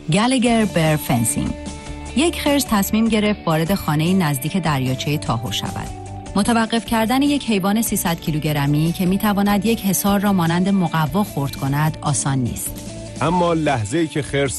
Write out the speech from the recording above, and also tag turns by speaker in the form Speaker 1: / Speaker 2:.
Speaker 1: گالگر بیر فنسینگ. یک خرس تصمیم گرفت وارد خانه نزدیک دریاچه تاهو شود. متوقف کردن یک حیوان 300 کیلوگرمی که میتواند یک حصار را مانند مقوا خرد کند آسان نیست.
Speaker 2: اما لحظه‌ای که خرس